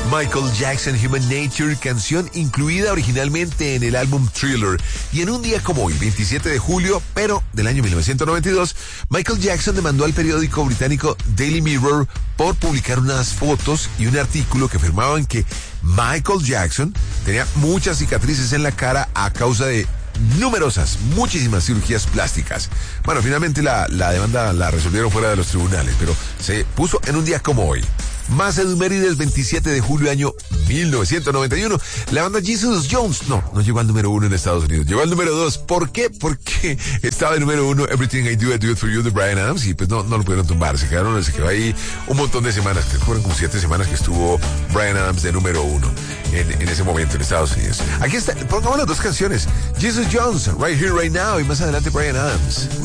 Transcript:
Michael Jackson, Human Nature, canción incluida originalmente en el álbum Thriller. Y en un día como hoy, 27 de julio, pero del año 1992, Michael Jackson demandó al periódico británico Daily Mirror por publicar unas fotos y un artículo que afirmaban que Michael Jackson tenía muchas cicatrices en la cara a causa de muchísimas cirugías plásticas. Bueno, finalmente la demanda la resolvieron fuera de los tribunales, pero se puso en un día como hoy. Más efemérides, 27 de julio año 1991. La banda Jesus Jones no llegó al número 1 en Estados Unidos, llegó al número 2. ¿Por qué? Porque estaba en número 1 Everything I Do It For You de Bryan Adams y pues no lo pudieron tumbar. Se quedó ahí un montón de semanas, que fueron como 7 semanas que estuvo Bryan Adams de número 1 en ese momento en Estados Unidos. Aquí está, pongamos las dos canciones. Jesus Jones, Right Here, Right Now, y más adelante Bryan Adams.